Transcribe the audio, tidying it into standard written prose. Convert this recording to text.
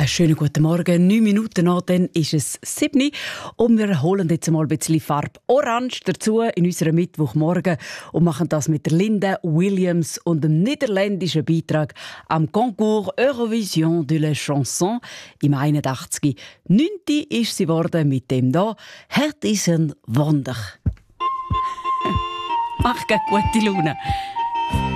Einen schönen guten Morgen. 9 Minuten nach, dann ist es 7 Uhr. Und wir holen jetzt mal ein bisschen Farbe Orange dazu in unserem Mittwochmorgen und machen das mit der Linda Williams und dem niederländischen Beitrag am Concours Eurovision de la Chanson im 81. 9. ist sie geworden mit dem da. «Het is een wonder». Mach gute Laune.